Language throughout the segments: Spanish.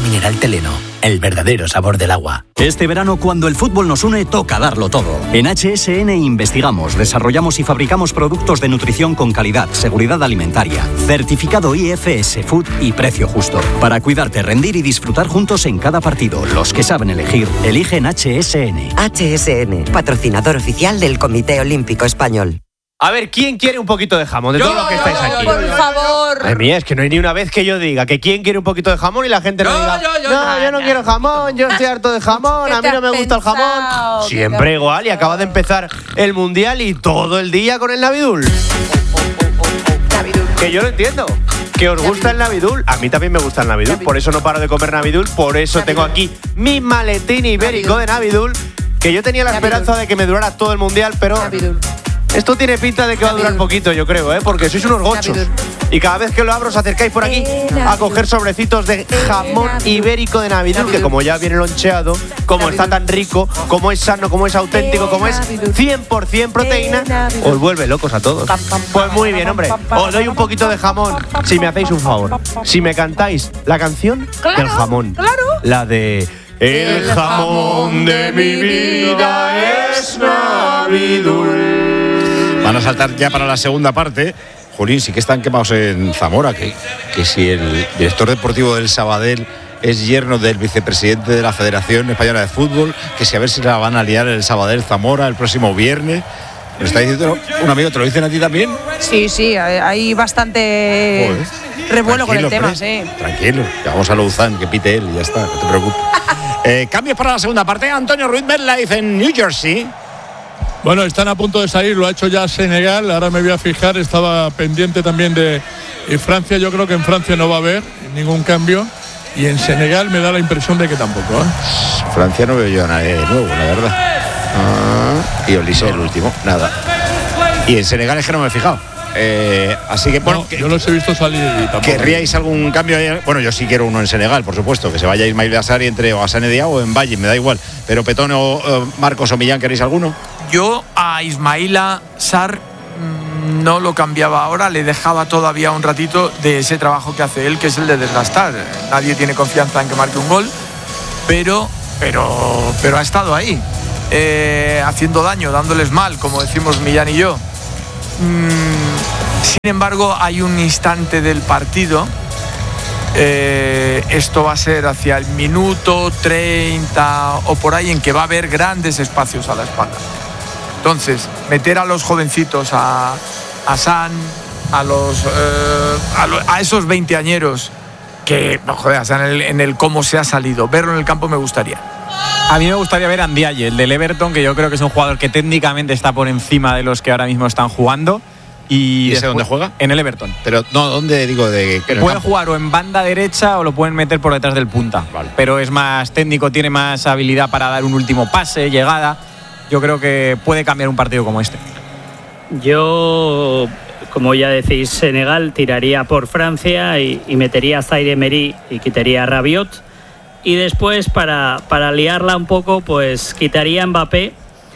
mineral Teleno, el verdadero sabor del agua. Este verano, cuando el fútbol nos une, toca darlo todo. En HSN investigamos, desarrollamos y fabricamos productos de nutrición con calidad, seguridad alimentaria, certificado IFS Food y precio justo. Para cuidarte, rendir y disfrutar juntos en cada partido. Los que saben elegir, eligen HSN. HSN, patrocinador oficial del Comité Olímpico Español. A ver, ¿quién quiere un poquito de jamón? De todos los que estáis aquí. Por favor. Madre mía, es que no hay ni una vez que yo diga que quién quiere un poquito de jamón y la gente no diga yo no quiero jamón, yo estoy harto de jamón, a mí no me gusta el jamón. Siempre igual, y acaba de empezar el Mundial y todo el día con el Navidul. Que yo lo entiendo, que os gusta el Navidul. A mí también me gusta el Navidul, por eso no paro de comer Navidul, por eso tengo aquí mi maletín ibérico de Navidul, que yo tenía la esperanza de que me durara todo el Mundial, pero... Esto tiene pinta de que va a durar poquito, yo creo, porque sois unos gochos. Y cada vez que lo abro os acercáis por aquí a coger sobrecitos de jamón ibérico de Navidul, que como ya viene loncheado, como está tan rico, como es sano, como es auténtico, como es 100% proteína, os vuelve locos a todos. Pues muy bien, hombre. Os doy un poquito de jamón si me hacéis un favor. Si me cantáis la canción del jamón. La de... El jamón de mi vida es Navidul. Van a saltar ya para la segunda parte. Jolín, sí que están quemados en Zamora, que si el director deportivo del Sabadell es yerno del vicepresidente de la Federación Española de Fútbol, que si a ver si la van a liar el Sabadell Zamora el próximo viernes. ¿Lo está diciendo un amigo? ¿Te lo dicen a ti también? Sí, hay bastante revuelo con el tema, sí. Tranquilo, que vamos a Louzán, que pite él y ya está, no te preocupes. Cambios para la segunda parte. Antonio Ruiz, MetLife en New Jersey. Bueno, están a punto de salir, lo ha hecho ya Senegal, ahora me voy a fijar, estaba pendiente también de Francia, yo creo que en Francia no va a haber ningún cambio y en Senegal me da la impresión de que tampoco. Francia no veo yo a nadie de nuevo, la verdad. Y Olise el último, nada. Y en Senegal es que no me he fijado. Así que bueno, yo los he visto salir y tampoco. ¿Querríais algún cambio ahí? Bueno, yo sí quiero uno en Senegal, por supuesto, que se vaya Ismaïla Sarr entre o Hassane Diao o en Valle, me da igual. Pero Petón o Marcos o Millán, ¿queréis alguno? Yo a Ismaïla Sarr no lo cambiaba ahora, le dejaba todavía un ratito de ese trabajo que hace él, que es el de desgastar. Nadie tiene confianza en que marque un gol, pero ha estado ahí, haciendo daño, dándoles mal, como decimos Millán y yo. Sin embargo, hay un instante del partido, esto va a ser hacia el minuto 30 o por ahí, en que va a haber grandes espacios a la espalda. Entonces, meter a los jovencitos, a San, a esos veinteañeros, que, no joder, en el cómo se ha salido, verlo en el campo me gustaría. A mí me gustaría ver a Ndiaye, el del Everton, que yo creo que es un jugador que técnicamente está por encima de los que ahora mismo están jugando. ¿Y ese dónde juega? En el Everton. Pero no, ¿dónde digo? Puede jugar o en banda derecha o lo pueden meter por detrás del punta. Vale. Pero es más técnico, tiene más habilidad para dar un último pase, llegada. Yo creo que puede cambiar un partido como este. Yo, como ya decís, Senegal tiraría por Francia y metería a Zaïre Emery y quitaría a Rabiot. Y después, para liarla un poco, pues quitaría a Mbappé.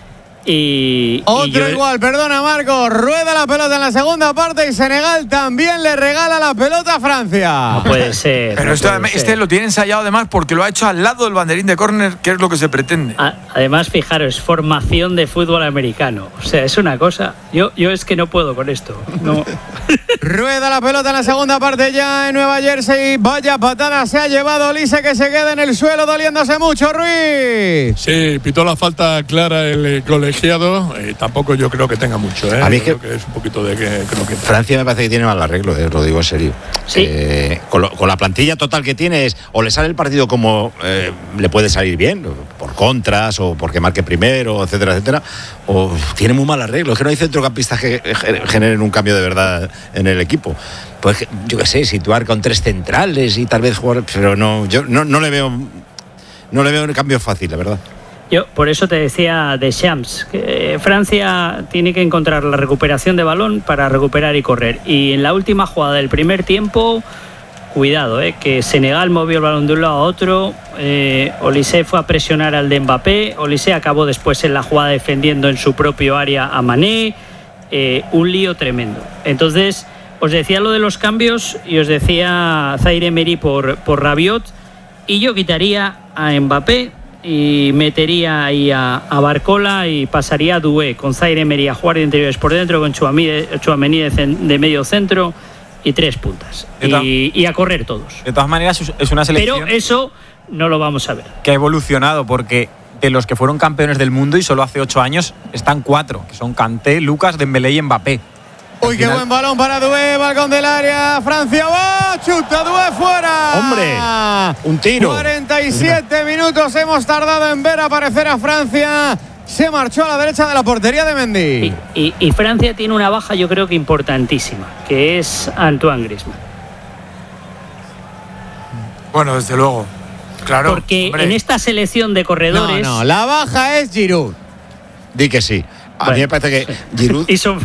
Otro igual, perdona Marco, rueda la pelota en la segunda parte y Senegal también le regala la pelota a Francia. No puede ser. Pero este lo tiene ensayado además porque lo ha hecho al lado del banderín de córner, que es lo que se pretende. Además, fijaros, formación de fútbol americano. O sea, es una cosa. Yo es que no puedo con esto. No. Rueda la pelota en la segunda parte ya en Nueva Jersey. Vaya patada se ha llevado Olise, que se queda en el suelo doliéndose mucho, Ruiz. Sí, pitó la falta clara el colegiado. Tampoco yo creo que tenga mucho. A mí es que es un poquito de que Francia me parece que tiene mal arreglo, lo digo en serio. Sí. Con la plantilla total que tiene, o le sale el partido como le puede salir bien, por contras o porque marque primero, etcétera, etcétera, o tiene muy mal arreglo. Es que no hay centrocampistas que generen un cambio de verdad en el equipo. Pues yo qué sé, situar con tres centrales y tal vez jugar, pero no, yo no le veo un cambio fácil, la verdad. Yo por eso te decía de Shams, que Francia tiene que encontrar la recuperación de balón para recuperar y correr. Y en la última jugada del primer tiempo, cuidado, que Senegal movió el balón de un lado a otro, Olise fue a presionar al de Mbappé, Olise acabó después en la jugada defendiendo en su propio área a Mané, un lío tremendo. Entonces, os decía lo de los cambios y os decía Zaïre Emery por Rabiot, Y yo quitaría a Mbappé y metería ahí a Barcola y pasaría a Doué con Zaire Emery a jugar de interiores por dentro, con Tchouaméni de medio centro y 3 puntas. Y a correr todos. De todas maneras, es una selección. Pero eso no lo vamos a ver. Que ha evolucionado, porque de los que fueron campeones del mundo y solo hace 8 años están 4, que son Kanté, Lucas, Dembélé y Mbappé. Uy, qué buen balón para Doué, balcón del área, Francia va, chuta Doué fuera. ¡Hombre! Un tiro. 47 minutos hemos tardado en ver aparecer a Francia. Se marchó a la derecha de la portería de Mendy. Y Francia tiene una baja, yo creo que importantísima, que es Antoine Griezmann. Bueno, desde luego. Claro. Porque hombre, en esta selección de corredores. No, la baja es Giroud. Di que sí. A mí me parece que Giroud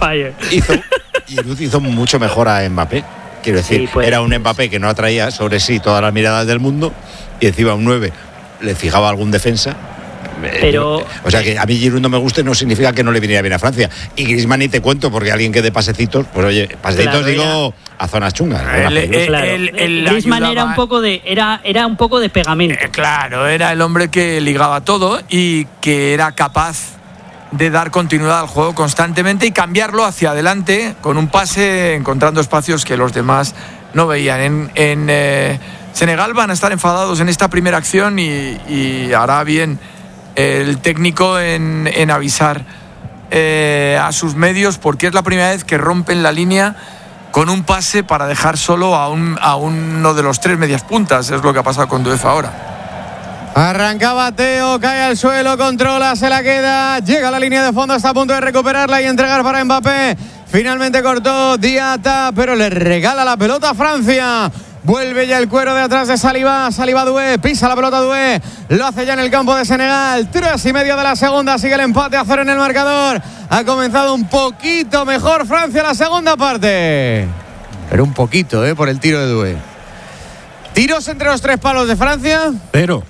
hizo mucho mejor a Mbappé. Quiero decir, era un Mbappé que no atraía sobre sí todas las miradas del mundo y encima un 9 le fijaba algún defensa. Pero, o sea, que a mí Giroud no me guste no significa que no le viniera bien a Francia. Y Griezmann ni te cuento, porque alguien que dé pasecitos, pues oye, pasecitos claro, digo a zonas chungas. Griezmann era un poco de pegamento. Claro, era el hombre que ligaba todo y que era capaz de dar continuidad al juego constantemente y cambiarlo hacia adelante con un pase, encontrando espacios que los demás no veían. En Senegal van a estar enfadados en esta primera acción y hará bien el técnico en avisar a sus medios, porque es la primera vez que rompen la línea con un pase para dejar solo a uno de los 3 medias puntas. Es lo que ha pasado con Doué ahora. Arrancaba Teo, cae al suelo, controla, se la queda, llega a la línea de fondo, está a punto de recuperarla y entregar para Mbappé. Finalmente cortó Diatta, pero le regala la pelota a Francia. Vuelve ya el cuero de atrás de Saliba Doué, pisa la pelota Doué, lo hace ya en el campo de Senegal. 3:30 de la segunda, sigue el empate a 0 en el marcador. Ha comenzado un poquito mejor Francia la segunda parte. Pero un poquito, por el tiro de Doué. ¿Tiros entre los 3 palos de Francia? Pero.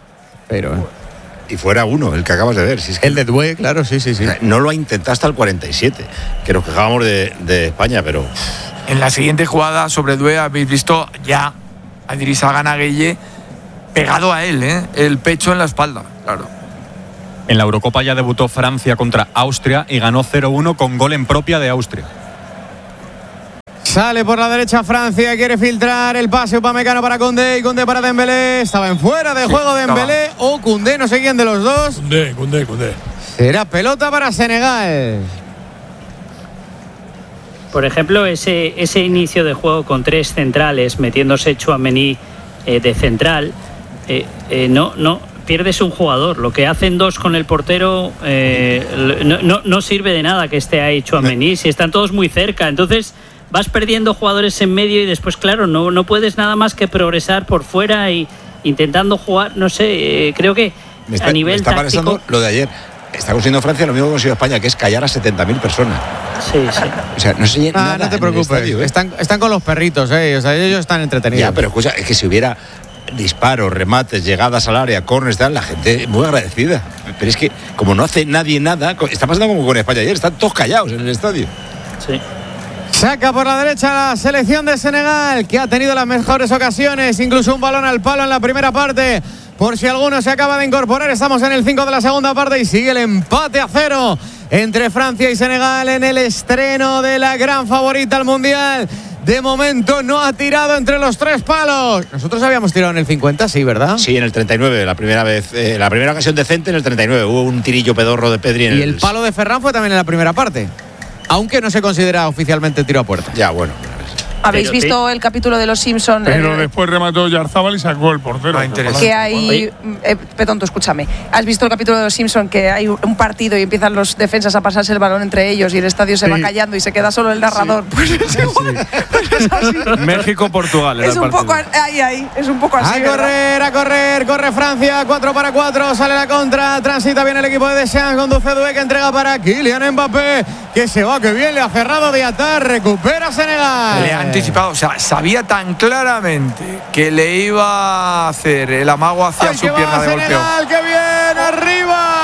Y fuera uno, el que acabas de ver. Si es que el de Doué, claro, sí. O sea, no lo ha intentado hasta el 47, que nos quejábamos de España, pero... En la siguiente jugada sobre Doué habéis visto ya a Idrissa Gana Gueye pegado a él, el pecho en la espalda, claro. En la Eurocopa ya debutó Francia contra Austria y ganó 0-1 con gol en propia de Austria. Sale por la derecha Francia, quiere filtrar el pase Upamecano para Koundé y Koundé para Dembélé. Estaba en fuera de juego Dembélé o Koundé, no sé quién de los dos. Koundé. Será pelota para Senegal. Por ejemplo, ese inicio de juego con 3 centrales, metiéndose Tchouaméni de central, no pierdes un jugador. Lo que hacen 2 con el portero no sirve de nada que esté ahí Tchouaméni, si están todos muy cerca. Entonces vas perdiendo jugadores en medio y después, claro, no puedes nada más que progresar por fuera y intentando jugar, no sé, creo que a nivel me está táctico... parecendo lo de ayer. Está consiguiendo Francia lo mismo que consiguió España, que es callar a 70.000 personas. Sí. O sea, no se llena nada. No te preocupes, estadio, están con los perritos, o sea, ellos están entretenidos. Ya, pero escucha, es que si hubiera disparos, remates, llegadas al área, corners, la gente muy agradecida. Pero es que, como no hace nadie nada, está pasando como con España ayer, están todos callados en el estadio. Sí. Saca por la derecha la selección de Senegal, que ha tenido las mejores ocasiones, incluso un balón al palo en la primera parte. Por si alguno se acaba de incorporar, estamos en el 5 de la segunda parte y sigue el empate a 0 entre Francia y Senegal en el estreno de la gran favorita al Mundial. De momento no ha tirado entre los 3 palos. Nosotros habíamos tirado en el 50, sí, ¿verdad? Sí, en el 39, la primera vez. La primera ocasión decente en el 39. Hubo un tirillo pedorro de Pedri en y el palo de Ferran fue también en la primera parte. Aunque no se considera oficialmente tiro a puerta. Ya, bueno. ¿Habéis visto el capítulo de Los Simpson? Pero después remató Yarzábal y sacó el portero. Que hay... Petonto, escúchame. ¿Has visto el capítulo de Los Simpson que hay un partido y empiezan los defensas a pasarse el balón entre ellos y el estadio se va callando y se queda solo el narrador? Pues es igual. Pues es así. México-Portugal. Es un poco ahí. Es un poco así. A correr. Corre Francia. 4-4. Sale la contra. Transita bien el equipo de Deschamps. Conduce Doué, que entrega para Kylian Mbappé. Que se va, que bien. Le ha cerrado Diatta. Recupera Senegal. Le ha anticipado. O sea, sabía tan claramente que le iba a hacer el amago hacia su pierna de golpeo. ¡Qué bien! ¡Arriba! La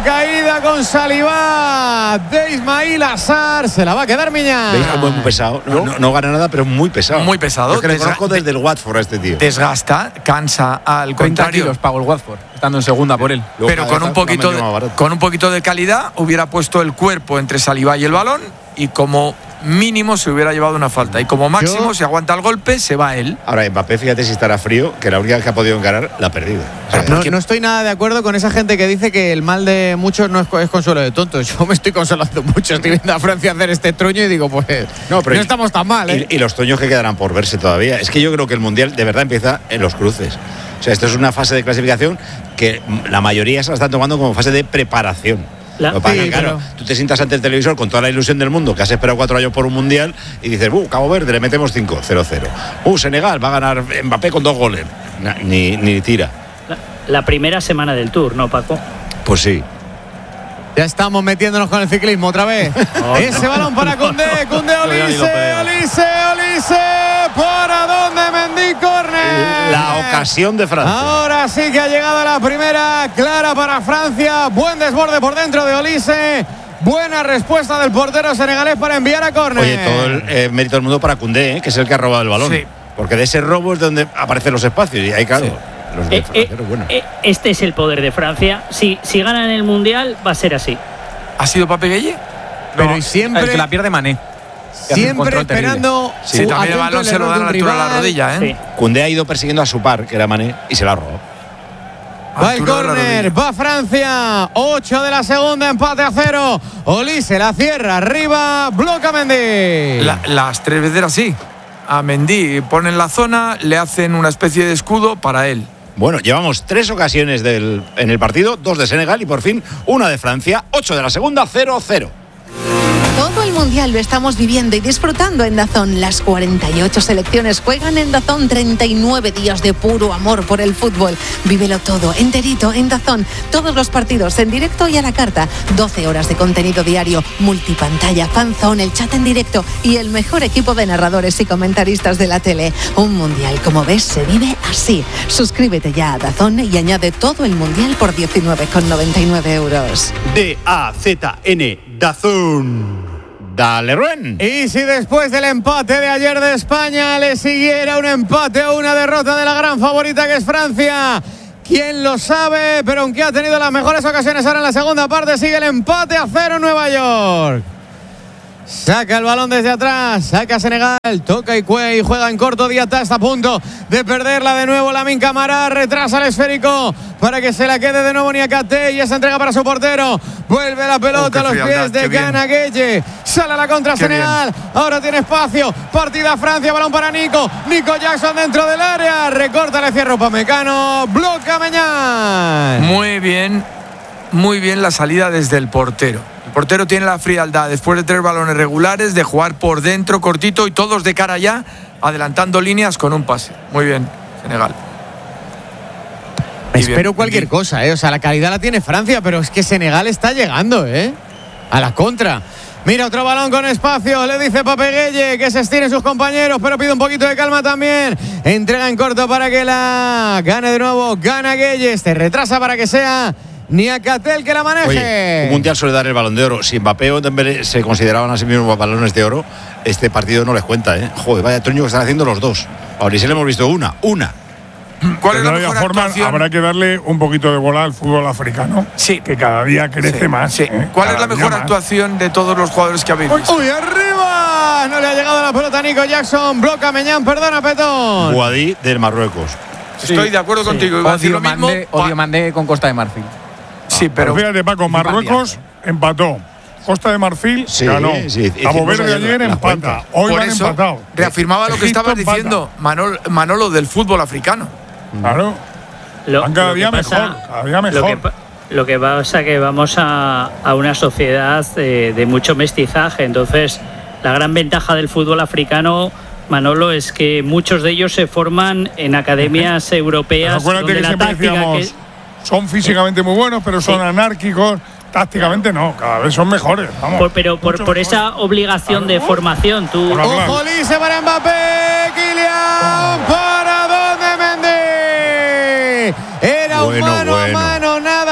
caída con Saliba de Ismail Assar. Se la va a quedar Miñán. ¿Veis cómo es muy pesado? No gana nada, pero es muy pesado. Muy pesado. Es que le conozco desde el Watford a este tío. Desgasta, cansa, al 30 contrario. kilos pagó el Watford, estando en segunda por él. Pero con un poquito de calidad hubiera puesto el cuerpo entre Saliba y el balón y como mínimo se hubiera llevado una falta. Y como máximo, si aguanta el golpe, se va él. Ahora, Mbappé, fíjate si estará frío, que la única que ha podido encarar la ha perdido. O sea, No estoy nada de acuerdo con esa gente que dice que el mal de muchos no es consuelo de tontos. Yo me estoy consolando mucho. Estoy viendo a Francia hacer este truño y digo, pues no estamos tan mal, ¿eh? Y los truños que quedarán por verse todavía. Es que yo creo que el Mundial de verdad empieza en los cruces. O sea, esto es una fase de clasificación que la mayoría se la están tomando como fase de preparación. Lo que pasa es que, claro, tú te sientas ante el televisor con toda la ilusión del mundo, que has esperado 4 años por un Mundial, y dices, Cabo Verde, le metemos 5, 0-0. Senegal, va a ganar Mbappé con 2 goles. Ni tira. La primera semana del Tour, ¿no, Paco? Pues sí. Ya estamos metiéndonos con el ciclismo otra vez. Ese balón para Koundé, Olise, ¿para dónde? Mendy, córner. La ocasión de Francia. Ahora sí que ha llegado la primera clara para Francia. Buen desborde por dentro de Olise. Buena respuesta del portero senegalés para enviar a córner. Oye, todo el mérito del mundo para Koundé, que es el que ha robado el balón. Sí. Porque de ese robo es donde aparecen los espacios. Y ahí, claro. Sí. Este es el poder de Francia. Si ganan el Mundial, va a ser así. ¿Ha sido Pape Gueye? Pero y siempre. El que la pierde Mané. Siempre esperando. Sí, también el balón se lo dan a la altura de la rodilla, ¿eh? Sí. Koundé ha ido persiguiendo a su par, que era Mané, y se la ha robado. Va el córner, va Francia. 8 de la segunda, empate a 0. Olise la cierra, arriba, bloca Mendy. Las 3 veces era así. A Mendy ponen la zona, le hacen una especie de escudo para él. Bueno, llevamos 3 ocasiones en el partido, 2 de Senegal y por fin una de Francia. 8 de la segunda, 0-0. Todo el Mundial lo estamos viviendo y disfrutando en DAZN. Las 48 selecciones juegan en DAZN. 39 días de puro amor por el fútbol. Vívelo todo, enterito, en DAZN. Todos los partidos en directo y a la carta. 12 horas de contenido diario, multipantalla, fanzone, el chat en directo y el mejor equipo de narradores y comentaristas de la tele. Un Mundial, como ves, se vive así. Suscríbete ya a DAZN y añade todo el Mundial por 19,99 euros. DAZN, DAZN. Dale, Ruen. Y si después del empate de ayer de España le siguiera un empate o una derrota de la gran favorita que es Francia, quién lo sabe, pero aunque ha tenido las mejores ocasiones ahora en la segunda parte, sigue el empate a 0 en Nueva York. Saca el balón desde atrás, saca Senegal, toca y juega en corto. Diata está a punto de perderla de nuevo. Lamine Camara retrasa el esférico para que se la quede de nuevo Niakate y esa entrega para su portero. Vuelve la pelota a los pies de Gana Gueye. Sale a la contra Senegal. Ahora tiene espacio. Partida Francia, balón para Nico Jackson dentro del área. Recorta, le cierra Upamecano. Bloca Mañán. Muy bien la salida desde el portero. El portero tiene la frialdad, después de 3 balones regulares, de jugar por dentro, cortito y todos de cara ya, adelantando líneas con un pase. Muy bien, Senegal. Espero cualquier cosa, O sea, la calidad la tiene Francia, pero es que Senegal está llegando, a la contra. Mira, otro balón con espacio, le dice Pape Gueye que se estiren sus compañeros, pero pide un poquito de calma también. Entrega en corto para que la gane de nuevo Gana Gueye. Se retrasa para que sea Niakate el que la maneje. Oye, un mundial suele dar el Balón de Oro. Si Mbappé o Dembélé se consideraban a sí mismos balones de oro, este partido no les cuenta, Joder, vaya truño que están haciendo los dos. Ahora sí le hemos visto una. ¿Cuál es la mejor actuación? Habrá que darle un poquito de bola al fútbol africano. Sí. Que cada día crece más. Sí. ¿Cuál es la mejor actuación de todos los jugadores que habéis visto? ¡Uy, arriba! No le ha llegado la pelota a Nico Jackson. Bloca Meñán, perdona, Petón. Guadí del Marruecos. Estoy de acuerdo contigo. Iba a decir lo mismo. Odio Mandé con Costa de Marfil. Sí, pero fíjate, Paco, Marruecos empató. Costa de Marfil ganó. Cabo Verde ayer empata. Hoy van empatados. Reafirmaba lo que estabas diciendo, Manolo, del fútbol africano. Claro. Cada día mejor. Lo que pasa es que vamos a una sociedad de mucho mestizaje. Entonces, la gran ventaja del fútbol africano, Manolo, es que muchos de ellos se forman en academias europeas. Acuérdate que siempre decíamos, son físicamente muy buenos, pero son anárquicos. Tácticamente no, cada vez son mejores. Vamos, pero por esa obligación de formación, tú. Ojo, Olise para Mbappé, Kylian, ¿para dónde Mendy? Era un mano a mano, nada fácil.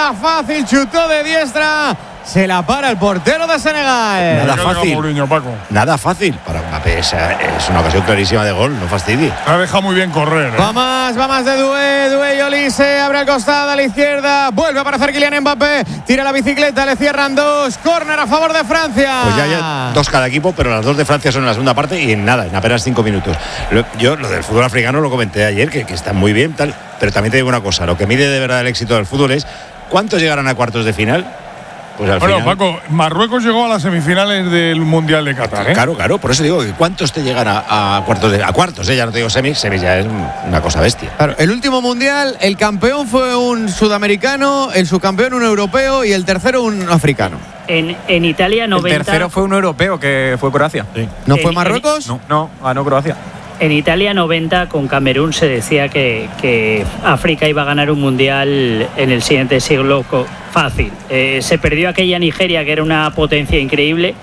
fácil, chutó de diestra. Se la para el portero de Senegal. Nada fácil. Nada fácil para Mbappé. Es una ocasión clarísima de gol, no fastidie. La deja muy bien correr. Va más de Doué y Olise. Abre al costado a la izquierda. Vuelve a aparecer Kylian Mbappé. Tira la bicicleta, le cierran dos. Córner a favor de Francia. Pues ya dos cada equipo, pero las dos de Francia son en la segunda parte y en apenas 5 minutos. Yo lo del fútbol africano lo comenté ayer, que está muy bien, tal, pero también te digo una cosa. Lo que mide de verdad el éxito del fútbol es ¿cuántos llegarán a cuartos de final? Pues al final, Paco, Marruecos llegó a las semifinales del Mundial de Qatar, ¿eh? Claro, por eso digo que ¿cuántos te llegan a cuartos? A cuartos, ya no te digo semis ya es una cosa bestia. Claro, el último Mundial, el campeón fue un sudamericano, el subcampeón un europeo y el tercero un africano. En Italia 90. El tercero fue un europeo, que fue Croacia. Sí. ¿No fue Marruecos? No, ganó Croacia. En Italia 90 con Camerún se decía que África iba a ganar un mundial en el siguiente siglo fácil. Se perdió aquella Nigeria que era una potencia increíble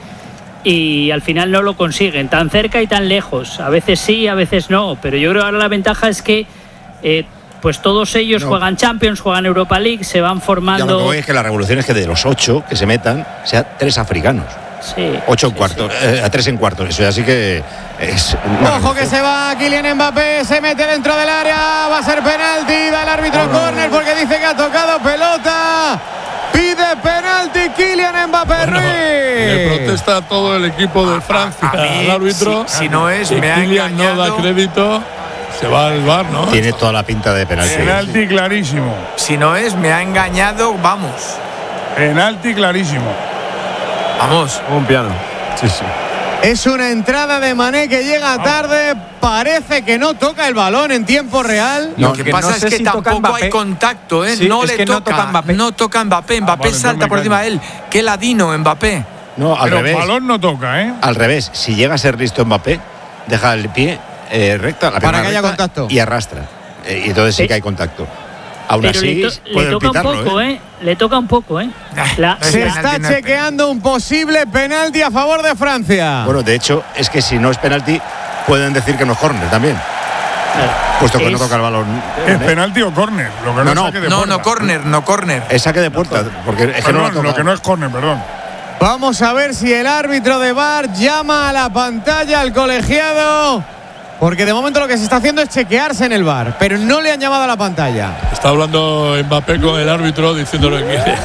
y al final no lo consiguen, tan cerca y tan lejos. A veces sí, a veces no, pero yo creo que ahora la ventaja es que pues todos ellos juegan Champions, juegan Europa League, se van formando. Ya lo que voy es que la revolución es que de los 8 que se metan, sean 3 africanos. Sí, 8 en cuartos, a 3 en cuartos. Eso ya sí que es. Ojo que se va Kylian Mbappé, se mete dentro del área, va a ser penalti, da el árbitro córner porque dice que ha tocado pelota. Pide penalti Kylian Mbappé. Le protesta todo el equipo de Francia al árbitro. Si no es, me ha Kylian engañado. no da crédito. Se va al VAR, ¿no? Tiene toda la pinta de penalti. Penalti clarísimo. Si no es, me ha engañado, vamos. Penalti clarísimo. Vamos. Un piano. Sí. Es una entrada de Mané que llega tarde. Parece que no toca el balón en tiempo real. Lo que pasa es que tampoco hay contacto, ¿eh? Sí, no es le que toca. No toca Mbappé. Mbappé salta por encima de él. Qué ladino Mbappé. No, al revés. El balón no toca, ¿eh? Al revés. Si llega a ser listo Mbappé, deja el pie recta, la para que haya recta, contacto. Y arrastra. Y entonces sí que hay contacto. Aún pero así, le toca pitarlo, un poco, Le toca un poco, Se está chequeando un posible penalti a favor de Francia. Bueno, de hecho, es que si no es penalti, pueden decir que no es córner también. Puesto que no toca el balón. ¿Es penalti o córner? Lo que no córner. Es saque de puerta, porque es que no la toca. Lo que no es córner, perdón. Vamos a ver si el árbitro de VAR llama a la pantalla al colegiado. Porque de momento lo que se está haciendo es chequearse en el VAR, pero no le han llamado a la pantalla. Está hablando Mbappé con el árbitro diciéndole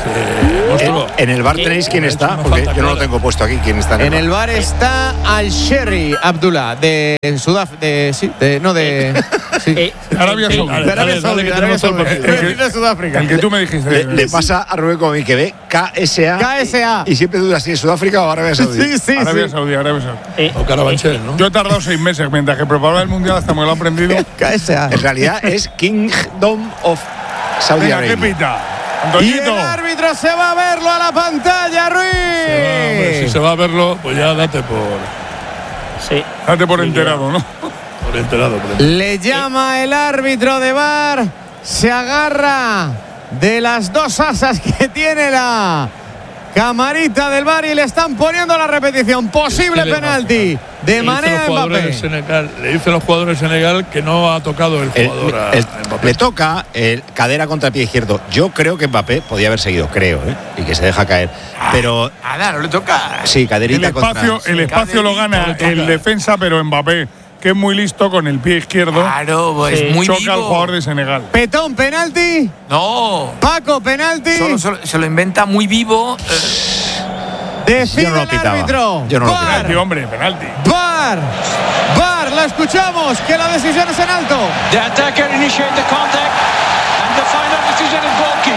que en el VAR tenéis quién está, porque yo no lo tengo puesto aquí. ¿Quién está en el VAR? Está Al-Sherry Abdullah de Arabia Saudí. El que tú me dijiste. Le pasa a Rubén como que ve KSA. Y siempre duda si es Sudáfrica o Arabia Saudí. Sí. Arabia Saudí. O Carabanchel, ¿no? Yo he tardado 6 meses mientras que preparaba el mundial hasta me lo he aprendido. KSA. En realidad es Kingdom of Saudi Arabia. ¿Qué pita? Y el árbitro se va a verlo a la pantalla, Ruiz. Si se va a verlo, pues ya date por. Sí. Date por enterado, ¿no? Por enterado. Le llama el árbitro de VAR. Se agarra de las dos asas que tiene la camarita del VAR y le están poniendo la repetición. Posible penalti de Mané a Mbappé. Le dicen los jugadores de Senegal que no ha tocado el jugador a Mbappé. Le toca cadera contra el pie izquierdo. Yo creo que Mbappé podía haber seguido, y que se deja caer. Pero nada, no le toca. Sí, caderita el espacio lo gana el defensa, pero Mbappé, que es muy listo con el pie izquierdo. Claro, pues muy choca vivo. al jugador de Senegal. Petón, penalti. No. Paco, penalti. Solo se lo inventa muy vivo. Decide el árbitro. Yo no lo penalti, hombre, penalti. VAR, la escuchamos, que la decisión es en alto. The attacker initiate the contact and the final decision is goal kick.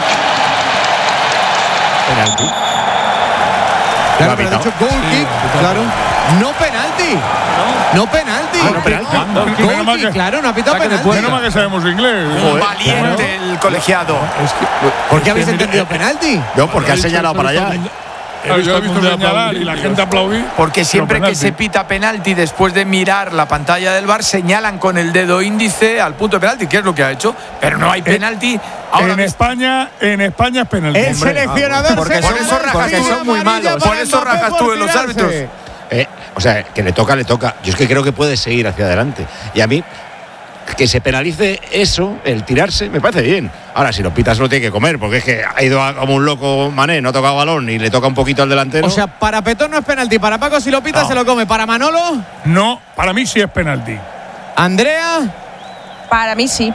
Penalti. Claro, pero ha dicho goal kick, claro. No penalti. No penalti. Goal kick, claro, no ha pitado penalti. Menos mal que sabemos inglés. Valiente el colegiado. ¿Por qué habéis entendido penalti? No, porque ha señalado para allá. Yo he visto señalar y la gente aplaudir. Porque siempre que se pita penalti después de mirar la pantalla del VAR señalan con el dedo índice al punto de penalti, que es lo que ha hecho, pero no hay penalti. Ahora en España es penalti. El seleccionador por eso rajas tú en los árbitros. O sea, que le toca. Yo es que creo que puede seguir hacia adelante. Y a mí que se penalice eso, el tirarse, me parece bien. Ahora, si lo pitas lo tiene que comer, porque es que ha ido como un loco Mané, no ha tocado balón y le toca un poquito al delantero. O sea, para Petón no es penalti, para Paco si lo pita se lo come. ¿Para Manolo? No, para mí sí es penalti. ¿Andrea? Para mí sí.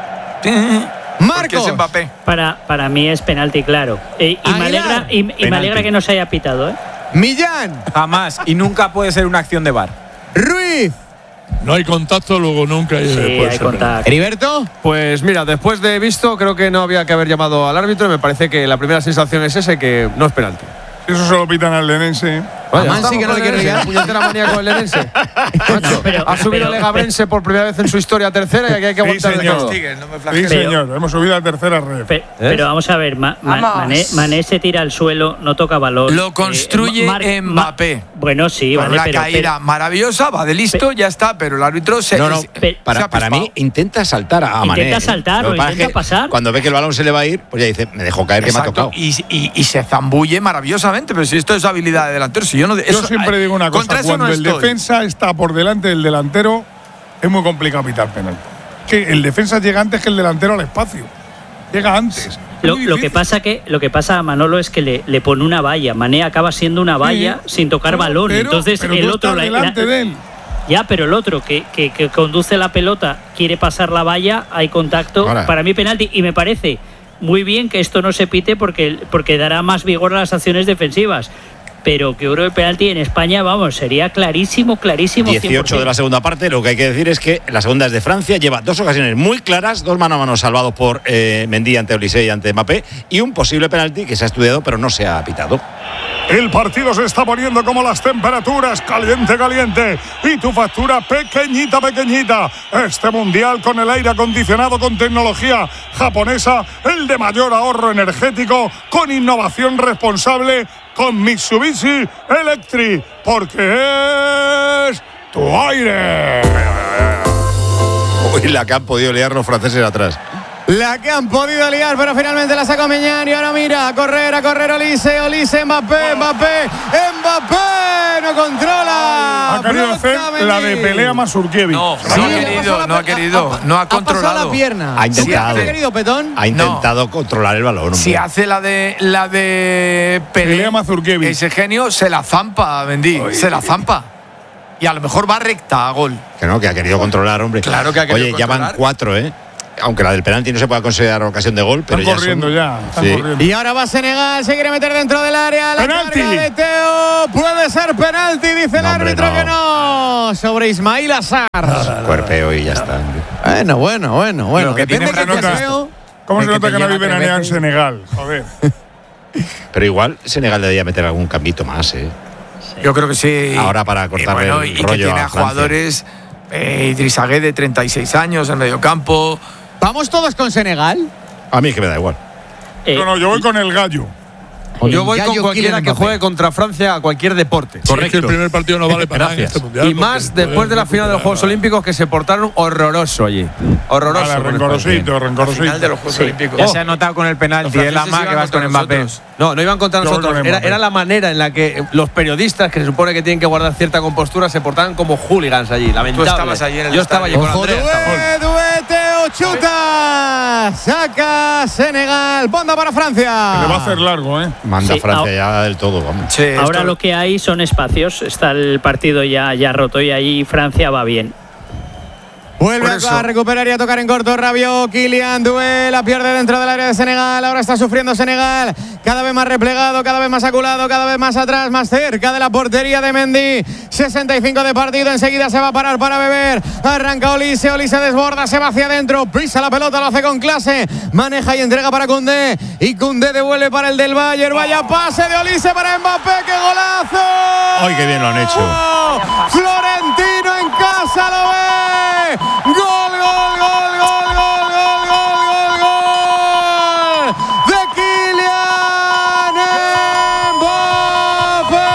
Marcos. Es Mbappé. Para mí es penalti, claro. Y me alegra que no se haya pitado, ¿eh? Millán. Jamás. Y nunca puede ser una acción de VAR. Ruiz. No hay contacto, luego nunca hay contacto. ¿Heriberto? Pues mira, después de visto, creo que no había que haber llamado al árbitro. Me parece que la primera sensación es esa, que no es penalti. Eso se lo pitan al Lenense. Mansi, que no le quiere ya. Puñetera manía con el Lenense. Ha subido Legabrense por primera vez en su historia a tercera y aquí hay que aguantar sí, de todo. Sí, señor. Hemos subido a tercera red. Pero vamos a ver, Mané se tira al suelo, no toca balón. Lo construye Mbappé. Bueno, sí, vale, la pero caída maravillosa, va de listo, ya está, pero el árbitro se. Para mí intenta saltar a Mané. Intenta saltar o intenta pasar. Cuando ve que el balón se le va a ir, pues ya dice, me dejó caer que me ha tocado. Y se zambulle maravillosamente, pero si esto es habilidad de delantero, si yo no. Yo siempre digo una cosa, cuando el defensa está por delante del delantero, es muy complicado pitar penalti. Que el defensa llega antes que el delantero al espacio. Llega antes. Lo que pasa a Manolo es que le pone una valla. Mané acaba siendo una valla sin tocar balón. Entonces pero el otro delante de él. Ya, pero el otro que conduce la pelota quiere pasar la valla, hay contacto. Ahora. Para mí penalti, y me parece muy bien que esto no se pite porque dará más vigor a las acciones defensivas. Pero que yo creo que el penalti en España, vamos, sería clarísimo. 18 de la segunda parte. Lo que hay que decir es que la segunda es de Francia. Lleva dos ocasiones muy claras, dos mano a mano salvados por Mendy ante Olise y ante Mbappé, y un posible penalti que se ha estudiado pero no se ha pitado. El partido se está poniendo como las temperaturas, caliente, y tu factura pequeñita. Este mundial con el aire acondicionado con tecnología japonesa, el de mayor ahorro energético, con innovación responsable, con Mitsubishi Electric, porque es tu aire. Uy, la que han podido liar los franceses atrás. La que han podido liar, pero finalmente la sacó Meñán y ahora mira, a correr Olise, Mbappé, no controla. Ha querido hacer la de pelea Mazurkiewicz. No ha controlado. La pierna. Ha intentado. ¿Qué ha querido, Petón? Ha intentado controlar el balón. Si hace la de pelea Mazurkiewicz, ese genio se la zampa, Mendy, se la zampa. Y a lo mejor va recta a gol. Que no, que ha querido controlar, hombre. Claro que ha querido controlar. Ya van 4, aunque la del penalti no se pueda considerar ocasión de gol, pero están corriendo. Y ahora va Senegal, se quiere meter dentro del área. La ¡Penalti! carga de Teo, puede ser penalti, dice el árbitro que no. Sobre Ismail Assar. Cuerpeo y ya está. Bueno. Lo que depende tiene que sea feo. ¿Cómo se nota que no viven en Senegal? Joder. Pero igual Senegal debería meter algún cambito más, Yo creo que sí. Ahora para cortar el rollo y que tiene a jugadores Idrissa Gueye de 36 años en medio campo. ¿Vamos todos con Senegal? A mí es que me da igual. No, yo voy con el gallo. Yo voy con cualquiera que juegue contra Francia a cualquier deporte. Correcto. Es que el primer partido no vale para nada en este mundial. Y más después de la final de los Juegos Olímpicos, que se portaron horroroso allí. Horroroso. Vale, rencorosito. La final de los Juegos Olímpicos. Ya se ha notado con el penalti, es la más que vas con Mbappé. No iban contra nosotros. Era la manera en la que los periodistas, que se supone que tienen que guardar cierta compostura, se portaban como hooligans allí. Lamentable. Tú estabas allí en el Yo estaba allí con Andrea. Teo chuta. Saca Senegal. Banda para Francia. Le va a hacer largo, Manda Francia ya del todo, vamos. Sí, ahora lo que hay son espacios. Está el partido ya roto y ahí Francia va bien. Vuelve a recuperar y a tocar en corto Rabiot. Kylian Dué la pierde dentro del área de Senegal. Ahora está sufriendo Senegal. Cada vez más replegado, cada vez más aculado, cada vez más atrás, más cerca de la portería de Mendy. 65 de partido. Enseguida se va a parar para beber. Arranca Olise desborda, se va hacia adentro. Pisa la pelota, lo hace con clase. Maneja y entrega para Koundé. Y Koundé devuelve para el del Bayern. Vaya pase de Olise para Mbappé. ¡Qué golazo! ¡Ay, qué bien lo han hecho! Florentino en casa lo ve. ¡Gol! De Kylian Mbappé.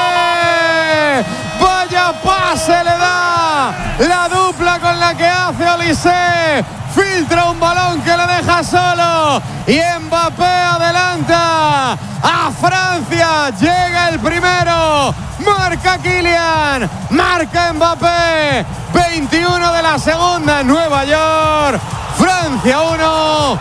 Vaya pase le da la dupla con la que hace Olise. Filtra un balón que le deja solo y Mbappé adelanta a Francia. Llega el primero marca Kylian, marca Mbappé, 21 de la segunda en Nueva York, Francia 1,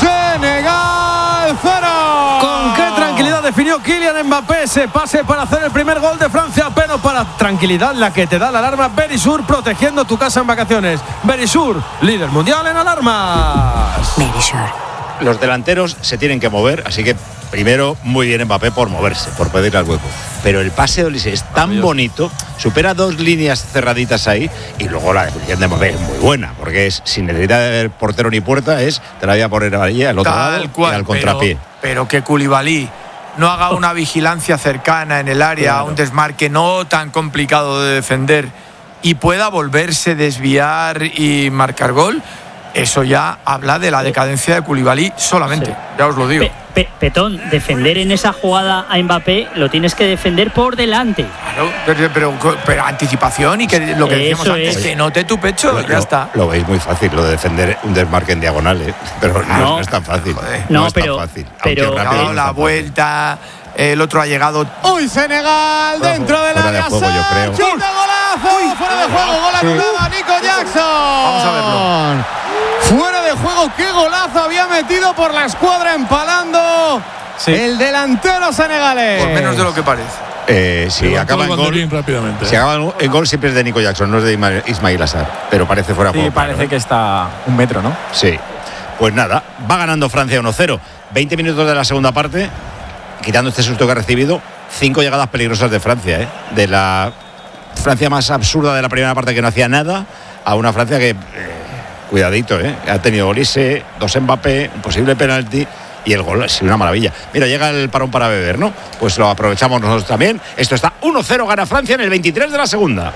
Senegal 0. Con qué tranquilidad definió Kylian Mbappé ese pase para hacer el primer gol de Francia, pero para tranquilidad la que te da la alarma Verisur, protegiendo tu casa en vacaciones. Verisur, líder mundial en alarmas. Verisur. Los delanteros se tienen que mover, así que primero muy bien Mbappé por moverse, por pedir al hueco. Pero el pase de Olise es tan bonito, supera 2 líneas cerraditas ahí, y luego la definición de Mbappé es muy buena, porque es sin necesidad de ver portero ni puerta, te la voy a poner ahí al otro lado y al contrapié. Pero que Koulibaly no haga una vigilancia cercana en el área, un desmarque no tan complicado de defender y pueda volverse, desviar y marcar gol. Eso ya habla de la decadencia de Koulibaly solamente, ya os lo digo. Petón, defender en esa jugada a Mbappé lo tienes que defender por delante. Claro, pero anticipación y que lo que decíamos antes, que note tu pecho, ya está. Lo veis muy fácil, lo de defender un desmarque en diagonal, pero no es tan fácil. No es tan fácil. Pero ha dado la vuelta, el otro ha llegado. ¡Uy, Senegal! Dentro del área. Fuera de juego, yo creo. ¡Chuta, golazo! ¡Fuera de juego! ¡Gol anulado a Nico Jackson! Vamos a verlo. Fuera de juego, qué golazo había metido por la escuadra empalando el delantero senegalés. Por menos de lo que parece. Si acaba en gol, rápidamente. Si acaba en gol siempre es de Nico Jackson, no es de Ismail Assar, pero parece fuera de juego. Sí, parece que está un metro, ¿no? Sí. Pues nada, va ganando Francia 1-0. 20 minutos de la segunda parte, quitando este susto que ha recibido, 5 llegadas peligrosas de Francia, de la Francia más absurda de la primera parte, que no hacía nada, a una Francia que cuidadito, ha tenido Olise, 2 Mbappé, un posible penalti y el gol es una maravilla. Mira, llega el parón para beber, ¿no? Pues lo aprovechamos nosotros también. Esto está 1-0, gana Francia en el 23 de la segunda.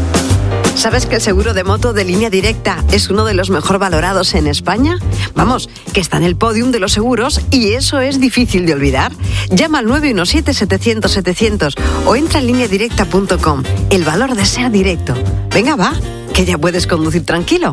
¿Sabes que el seguro de moto de Línea Directa es uno de los mejor valorados en España? Vamos, que está en el podium de los seguros y eso es difícil de olvidar. Llama al 917-700-700 o entra en lineadirecta.com. El valor de ser directo. Venga, va, que ya puedes conducir tranquilo.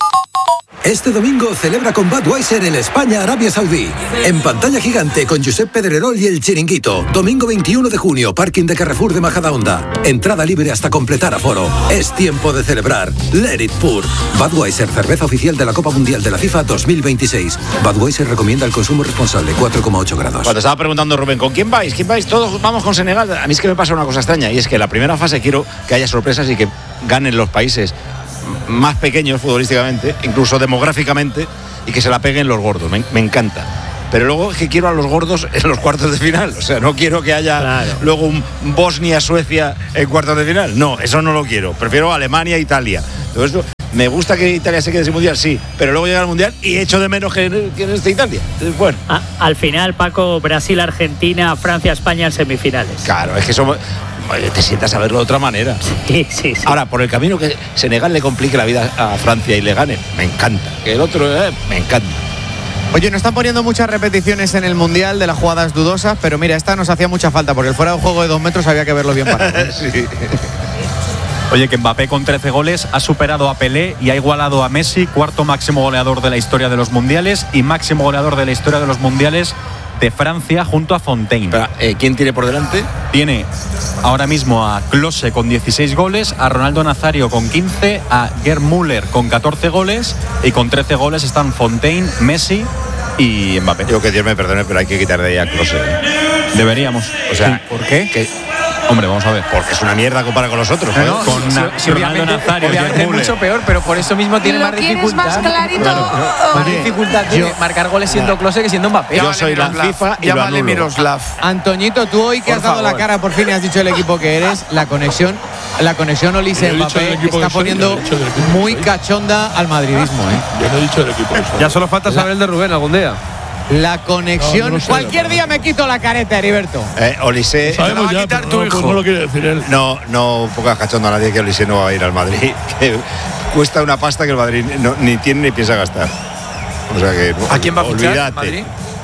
Este domingo celebra con Budweiser el España-Arabia Saudí. En pantalla gigante con Josep Pedrerol y El Chiringuito. Domingo 21 de junio, parking de Carrefour de Majadahonda. Entrada libre hasta completar aforo. Es tiempo de celebrar. Let it pour. Budweiser, cerveza oficial de la Copa Mundial de la FIFA 2026. Budweiser recomienda el consumo responsable, 4,8 grados. Cuando estaba preguntando Rubén, ¿con quién vais? ¿Quién vais? Todos vamos con Senegal. A mí es que me pasa una cosa extraña, y es que en la primera fase quiero que haya sorpresas y que ganen los países más pequeños futbolísticamente, incluso demográficamente, y que se la peguen los gordos. Me encanta. Pero luego es que quiero a los gordos en los cuartos de final. O sea, no quiero que haya luego un Bosnia-Suecia en cuartos de final. No, eso no lo quiero. Prefiero Alemania-Italia. Todo esto. Me gusta que Italia se quede sin mundial, sí, pero luego llega el mundial y echo de menos que en este Italia. Bueno. Al final, Paco, Brasil-Argentina, Francia-España en semifinales. Claro, es que somos. Te sientas a verlo de otra manera. Sí. Ahora, por el camino que Senegal le complique la vida a Francia y le gane, me encanta. Que el otro, me encanta. Oye, no están poniendo muchas repeticiones en el Mundial de las jugadas dudosas, pero mira, esta nos hacía mucha falta, porque el fuera de juego de 2 metros había que verlo bien parado. Sí. Oye, que Mbappé con 13 goles ha superado a Pelé y ha igualado a Messi, cuarto máximo goleador de la historia de los mundiales y máximo goleador de la historia de los mundiales de Francia, junto a Fontaine. ¿Quién tiene por delante? Tiene ahora mismo a Klose con 16 goles, a Ronaldo Nazario con 15, a Gerd Müller con 14 goles y con 13 goles están Fontaine, Messi y Mbappé. Digo, que Dios me perdone, pero hay que quitar de ahí a Klose. Deberíamos. O sea, sí. ¿Por qué? Hombre, vamos a ver. Porque es una mierda comparado con los otros. No, con Ronaldo Nazario, obviamente es mucho peor, pero por eso mismo tiene más dificultad. Más clarito. Más dificultad tiene marcar goles siendo Klose que siendo Mbappé. Yo soy la FIFA y lo anulo. Miroslav. Antoñito, tú hoy que has dado la cara por fin y has dicho el equipo que eres, la conexión Olise-Mbappé está poniendo muy cachonda al madridismo. Yo no he dicho el equipo. Ya solo falta saber el de Rubén algún día. La conexión. No sé, cualquier día me quito la careta, Heriberto. Olise. Sabemos ya, pero no lo quiere decir él. No pongas cachondo a nadie que Olise no va a ir al Madrid. Que cuesta una pasta que el Madrid ni tiene ni piensa gastar. O sea que. ¿A quién va a fichar? Olvídate. Madrid?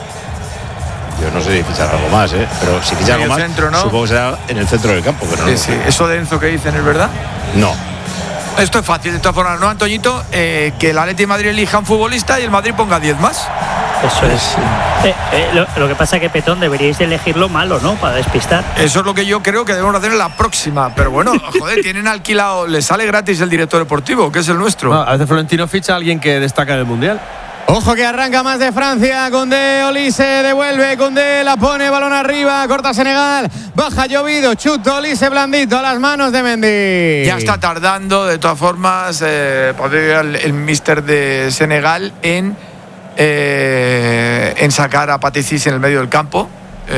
Yo no sé si fichar algo más, pero si fichar algo más, centro, ¿no? supongo que será en el centro del campo. Pero no. Sí. ¿Eso de Enzo que dicen es verdad? No. Esto es fácil, de todas formas, ¿no, Antoñito? Que el Atleti de Madrid elija un futbolista y el Madrid ponga 10 más. Eso es. Lo que pasa es que Petón deberíais de elegirlo malo, ¿no? Para despistar. Eso es lo que yo creo que debemos hacer en la próxima. Pero bueno, joder, tienen alquilado, les sale gratis el director deportivo, que es el nuestro. No, a veces Florentino ficha a alguien que destaca en el Mundial. Ojo que arranca más de Francia. Koundé, Olise devuelve. Koundé la pone, balón arriba. Corta Senegal. Baja Llovido. Chuto, Olise blandito a las manos de Mendy. Ya está tardando, de todas formas, el míster de Senegal en sacar a Paticis en el medio del campo.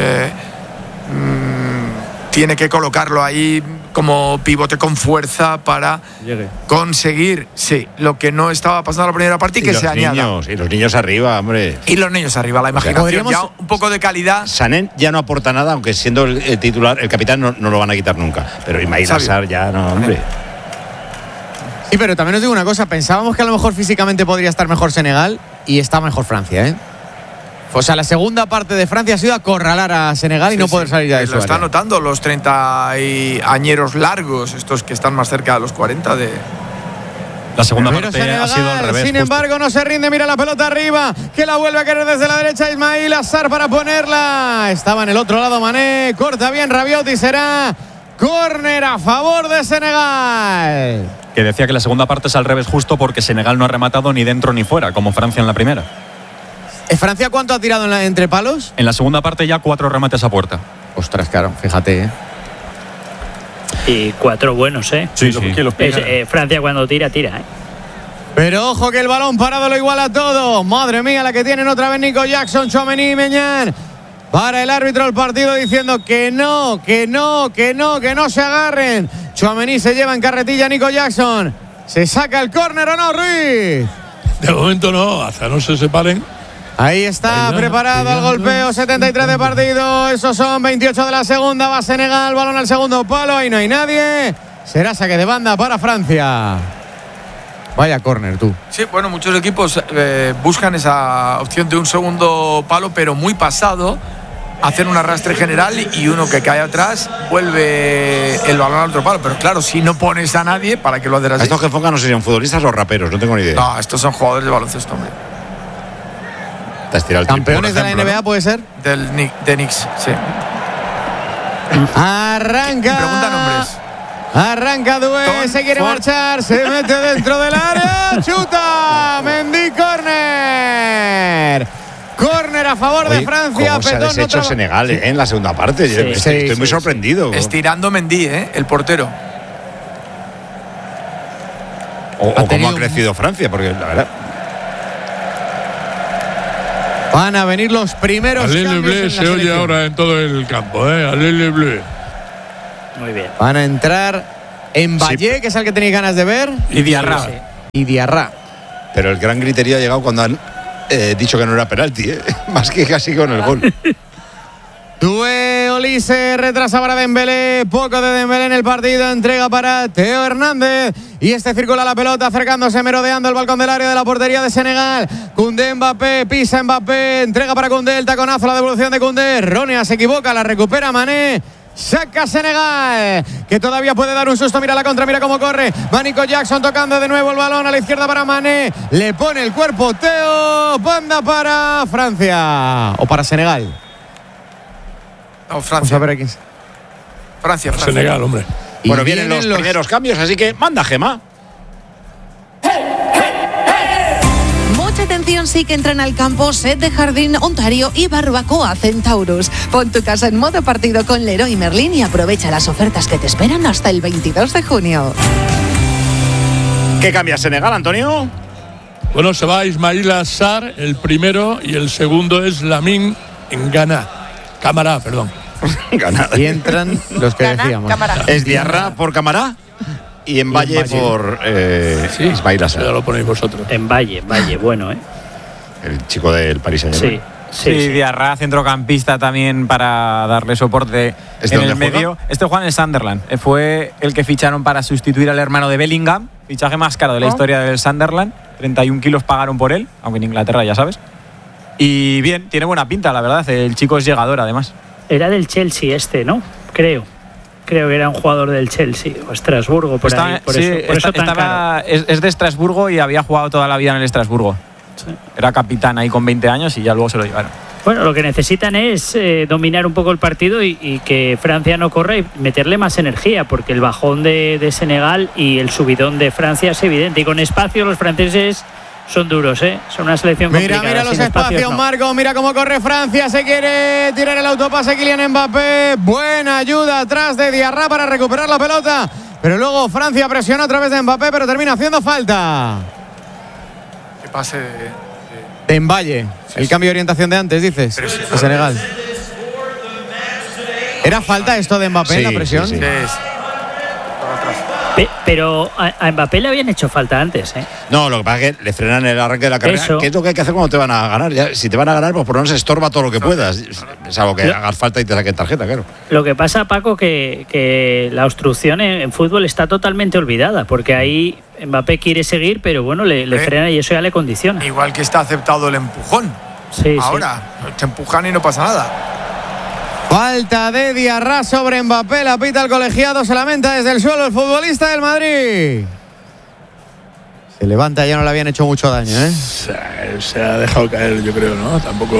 Tiene que colocarlo ahí como pivote con fuerza para conseguir, lo que no estaba pasando en la primera parte y que se añada. Y los niños arriba, hombre. Y los niños arriba, la imaginación. Ya un poco de calidad. Sané ya no aporta nada, aunque siendo el titular, el capitán no lo van a quitar nunca. Pero Ismaïla Sarr ya no, hombre. Sí, pero también os digo una cosa. Pensábamos que a lo mejor físicamente podría estar mejor Senegal y está mejor Francia, ¿eh? O sea, la segunda parte de Francia ha sido acorralar a Senegal y no poder salir de eso. Lo están notando los 30 y añeros largos, estos que están más cerca de los 40 de... La segunda Pero parte Senegal, ha sido al revés. sin embargo, no se rinde, mira la pelota arriba, que la vuelve a querer desde la derecha Ismaïla Sarr para ponerla. Estaba en el otro lado Mané, corta bien Rabiot y será córner a favor de Senegal. Que decía que la segunda parte es al revés justo porque Senegal no ha rematado ni dentro ni fuera, como Francia en la primera. ¿Francia cuánto ha tirado entre palos? En la segunda parte ya 4 remates a puerta. Ostras, claro, fíjate, ¿eh? Y 4 buenos, ¿eh? Sí. Francia cuando tira, ¿eh? Pero ojo que el balón parado lo iguala todo. Madre mía, la que tienen otra vez Nico Jackson, Tchouaméni y Maignan. Para el árbitro del partido diciendo que no se agarren. Tchouaméni se lleva en carretilla a Nico Jackson. ¿Se saca el córner o no, Ruiz? De momento no, hasta no se separen. Ahí está, preparado el golpeo, 73 de partido, esos son 28 de la segunda, va Senegal, balón al segundo palo, ahí no hay nadie, será saque de banda para Francia. Vaya córner, tú. Sí, bueno, muchos equipos buscan esa opción de un segundo palo, pero muy pasado, hacen un arrastre general y uno que cae atrás vuelve el balón al otro palo, pero claro, si no pones a nadie, ¿para qué lo haces así? Estos que enfocan no serían futbolistas o raperos, no tengo ni idea. No, estos son jugadores de baloncesto, hombre. ¿Campeones de la NBA puede ser? De Knicks, sí. Arranca. Pregunta nombres. Arranca Doué, se quiere marchar, se mete dentro del área, chuta, Mendy, córner. Córner a favor de Francia. ¿Cómo se ha deshecho Senegal en la segunda parte? Estoy muy sorprendido. Estirando Mendy, el portero. O cómo ha crecido Francia, porque la verdad... Van a venir los primeros cambios Bleu se oye ahora en todo el campo, Alele Bleu. Muy bien. Van a entrar Mbappé, que es el que tenéis ganas de ver, y Diarra. Y Diarra. Pero el gran griterío ha llegado cuando han dicho que no era penalti, más que casi con el gol. Doué, Olise, retrasa para Dembélé, poco de Dembélé en el partido, entrega para Teo Hernández y este circula la pelota acercándose, merodeando el balcón del área de la portería de Senegal. Koundé, Mbappé, pisa Mbappé, entrega para Koundé, el taconazo, la devolución de Koundé, Ronia se equivoca, la recupera Mané. Saca Senegal, que todavía puede dar un susto. Mira la contra, mira cómo corre. Va Nico Jackson tocando de nuevo el balón a la izquierda para Mané. Le pone el cuerpo Teo. Banda para Francia. O para Senegal. No, Francia. Vamos a ver aquí. Francia. Senegal, hombre. Bueno, vienen los primeros cambios, así que manda Gemma. Mucha atención, sí que entran al campo Set de Jardín, Ontario y Barbacoa Centaurus. Pon tu casa en modo partido con Leroy Merlin y aprovecha las ofertas que te esperan hasta el 22 de junio. ¿Qué cambia Senegal, Antonio? Bueno, se va Ismaïla Sarr, el primero, y el segundo es Lamine Camara, perdón. Y entran los que decíamos. Es Diarra por Camara y en Valle por Ismaïla Sarr. Ya lo ponéis vosotros. En Valle, bueno, El chico del Paris Saint-Germain. Sí, Diarra, centrocampista también para darle soporte en el medio. Juega en el Sunderland. Fue el que ficharon para sustituir al hermano de Bellingham. Fichaje más caro de la historia del Sunderland. 31 kilos pagaron por él, aunque en Inglaterra ya sabes. Y bien, tiene buena pinta, la verdad. El chico es llegador, además. Era del Chelsea ¿no? Creo que era un jugador del Chelsea o Estrasburgo, por ahí. Por eso es de Estrasburgo y había jugado toda la vida en el Estrasburgo. Era capitán ahí con 20 años y ya luego se lo llevaron. Bueno, lo que necesitan es dominar un poco el partido y que Francia no corra y meterle más energía, porque el bajón de Senegal y el subidón de Francia es evidente. Y con espacio los franceses son duros, ¿eh? Son una selección complicada. Mira los espacios, no. Marco, mira cómo corre Francia, se quiere tirar el autopase Kylian Mbappé. Buena ayuda atrás de Diarra para recuperar la pelota. Pero luego Francia presiona a través de Mbappé, pero termina haciendo falta. ¿Qué pase de Mbaye? Sí, el cambio de orientación de antes, dices, de Senegal. ¿Era falta esto de Mbappé en la presión? Sí. Pero a Mbappé le habían hecho falta antes, ¿eh? No, lo que pasa es que le frenan el arranque de la carrera. Eso. ¿Qué es lo que hay que hacer cuando te van a ganar? Ya, si te van a ganar, pues por lo menos estorba todo lo que puedas. Es algo que hagas falta y te saquen tarjeta, claro. Lo que pasa, Paco, que la obstrucción en fútbol está totalmente olvidada, porque ahí Mbappé quiere seguir, pero bueno, le frena y eso ya le condiciona. Igual que está aceptado el empujón. Sí, ahora te empujan y no pasa nada. Falta de Diarra sobre Mbappé, la pita el colegiado, se lamenta desde el suelo el futbolista del Madrid. Se levanta, ya no le habían hecho mucho daño, ¿eh? Se ha dejado caer, yo creo, ¿no? Tampoco...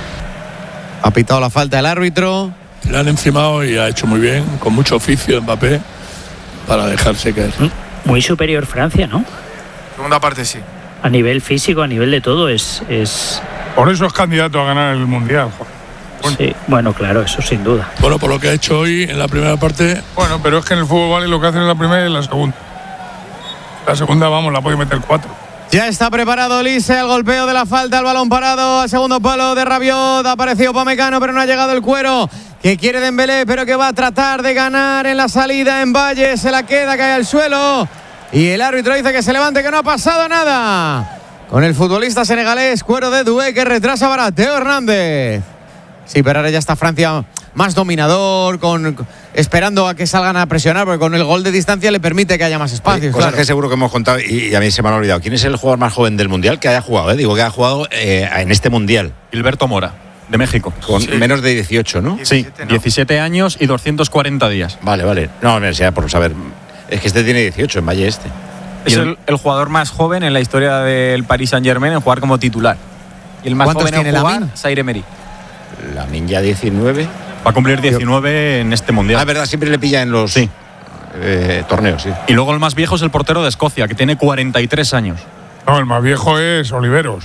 Ha pitado la falta el árbitro. Le han encimado y ha hecho muy bien, con mucho oficio Mbappé, para dejarse caer. Muy superior Francia, ¿no? Segunda parte sí. A nivel físico, a nivel de todo, es... Por eso es candidato a ganar el Mundial, joder. Sí, bueno, claro, eso sin duda. Bueno, por lo que ha hecho hoy en la primera parte... Bueno, pero es que en el fútbol vale lo que hacen en la primera y en la segunda. La segunda, vamos, la puede meter 4. Ya está preparado Olise, el golpeo de la falta, el balón parado al segundo palo de Rabiot. Ha aparecido Upamecano, pero no ha llegado el cuero que quiere Dembélé, pero que va a tratar de ganar en la salida en Valle. Se la queda, cae al suelo. Y el árbitro dice que se levante, que no ha pasado nada. Con el futbolista senegalés, cuero de Doué, que retrasa para Teo Hernández. Sí, pero ahora ya está Francia más dominador, esperando a que salgan a presionar, porque con el gol de distancia le permite que haya más espacio. Cosas que seguro que hemos contado y a mí se me han olvidado. ¿Quién es el jugador más joven del Mundial que haya jugado? Digo que ha jugado en este Mundial. Gilberto Mora, de México. Con menos de 18, ¿no? 17, sí, 17 años y 240 días. Vale. No, sea por saber. Es que este tiene 18, en Valle este. Es el jugador más joven en la historia del Paris Saint-Germain en jugar como titular. Y el más joven en jugar, Zaire Emery. La Ninja 19. Va a cumplir 19 en este Mundial. Ah, verdad, siempre le pilla en los torneos, sí. Y luego el más viejo es el portero de Escocia, que tiene 43 años. No, el más viejo es Oliveros.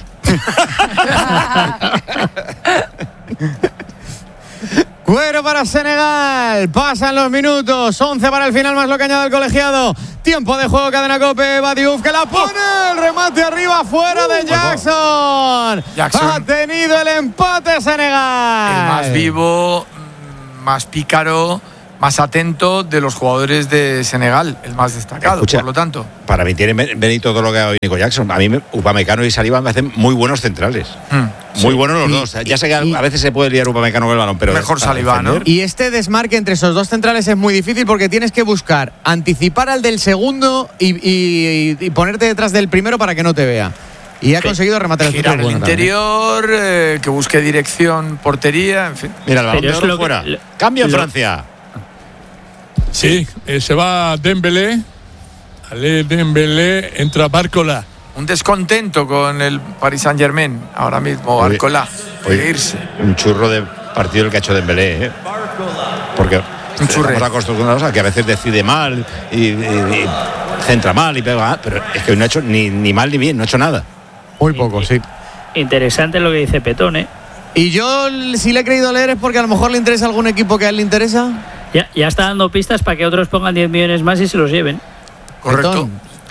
Cuero para Senegal. Pasan los minutos. 11 para el final, más lo que añade el colegiado. Tiempo de juego, cadena COPE. Va Diouf, que la pone. El remate arriba, fuera de Jackson. Ha tenido el empate Senegal. El más vivo, más pícaro, más atento de los jugadores de Senegal. El más destacado, por lo tanto. Para mí tiene mérito todo lo que ha dado Nico Jackson. A mí Upamecano y Saliba me hacen muy buenos centrales. Muy buenos los dos. Ya sé que a veces se puede liar Upamecano con el balón, pero mejor Saliba, ¿no? Y este desmarque entre esos dos centrales es muy difícil porque tienes que buscar anticipar al del segundo y ponerte detrás del primero para que no te vea. Y ha conseguido rematar el girar el interior, que busque dirección, portería, en fin. Mira, el balón de oro fuera. Cambio en Francia. Sí, se va Dembélé. Dembélé, entra Barcola. Un descontento con el Paris Saint-Germain ahora mismo, Barcola. Puede irse. Un churro de partido el que ha hecho Dembélé, porque estamos acostumbrados a que a veces decide mal y centra mal y pega mal, pero es que hoy no ha hecho ni mal ni bien, no ha hecho nada. Muy poco, sí. Interesante lo que dice Petón, ¿eh? Y yo, si le he creído leer, es porque a lo mejor le interesa algún equipo que a él le interesa. Ya está dando pistas para que otros pongan 10 millones más y se los lleven. Correcto.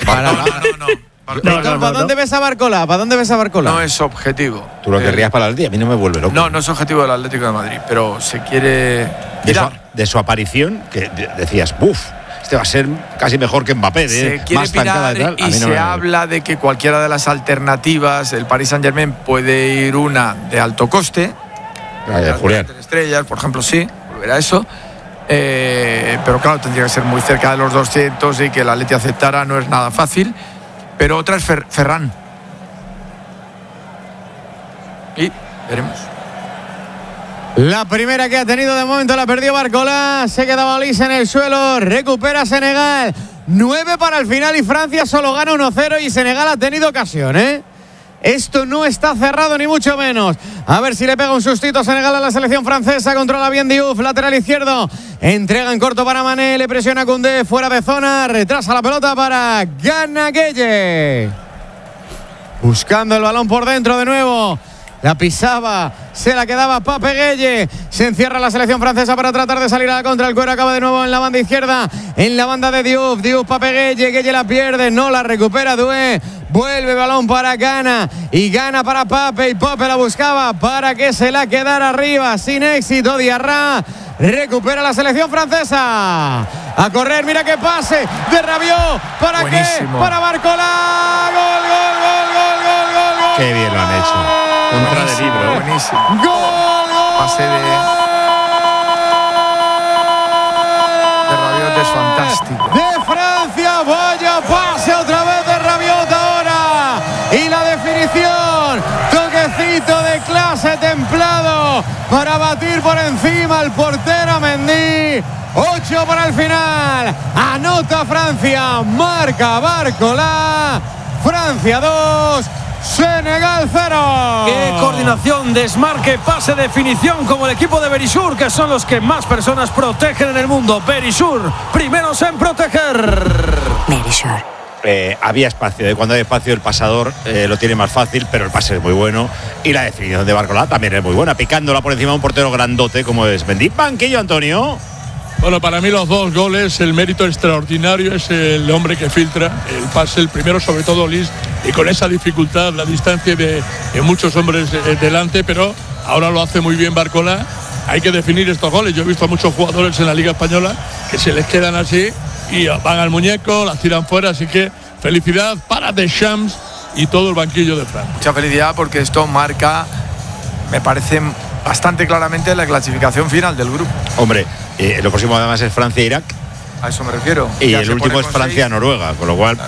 ¿Para dónde ves a Barcola? No es objetivo. Tú lo querrías para el Atlético, a mí no me vuelve loco. No es objetivo del Atlético de Madrid, pero se quiere de su aparición, que decías, este va a ser casi mejor que Mbappé, se quiere más pirar y se habla de que cualquiera de las alternativas, el Paris Saint-Germain puede ir una de alto coste, Julián estrellas, por ejemplo, sí, volverá eso. Pero claro, tendría que ser muy cerca de los 200 y que el Atleti aceptara no es nada fácil. Pero otra es Ferran. Y veremos. La primera que ha tenido de momento la perdió Barcola. Se quedaba Olise en el suelo. Recupera Senegal. 9 para el final y Francia solo gana 1-0 y Senegal ha tenido ocasión, ¿eh? Esto no está cerrado ni mucho menos. A ver si le pega un sustito Senegal a la selección francesa. Controla bien Diouf, lateral izquierdo. Entrega en corto para Mané, le presiona Koundé, fuera de zona. Retrasa la pelota para Gana Gueye. Buscando el balón por dentro de nuevo. La pisaba, se la quedaba Pape Gueye. Se encierra la selección francesa para tratar de salir a la contra. El cuero acaba de nuevo en la banda izquierda, en la banda de Diouf. Diouf, Pape Gueye. Gueye la pierde, no la recupera Doué. Vuelve el balón para Gana y Gana para Pape. Y Pape la buscaba para que se la quedara arriba. Sin éxito, Diarra. Recupera la selección francesa. A correr, mira qué pase de Rabiot. ¿Para Buenísimo. qué? Para Barcola. Gol, gol, gol, gol, gol, gol, gol. Qué bien lo han hecho. Contra de libro. Buenísimo. Gol. Pase de Rabiot es fantástico. De Francia, vaya pase otra vez de Rabiot ahora. Y la definición, toquecito de clase templado para batir por encima al portero Mendy. 8 para el final. Anota Francia, marca Barcola. Francia 2. Senegal 0. Qué coordinación, desmarque, pase, definición, como el equipo de Berisur, que son los que más personas protegen en el mundo. Berisur, primeros en proteger. Berisur. Había espacio, cuando hay espacio el pasador lo tiene más fácil, pero el pase es muy bueno y la definición de Barcola también es muy buena, picándola por encima de un portero grandote como es Mendy. Banquillo, Antonio. Bueno, para mí los dos goles, el mérito extraordinario es el hombre que filtra el pase, el primero sobre todo Lis, y con esa dificultad, la distancia de muchos hombres delante, pero ahora lo hace muy bien Barcola. Hay que definir estos goles. Yo he visto a muchos jugadores en la Liga Española que se les quedan así y van al muñeco, las tiran fuera, así que felicidad para Deschamps y todo el banquillo de Francia. Mucha felicidad porque esto marca, me parece, bastante claramente la clasificación final del grupo. Hombre, lo próximo además es Francia-Irak. A eso me refiero. Y Ya el se último pone es con Francia-Noruega, con lo cual... Claro.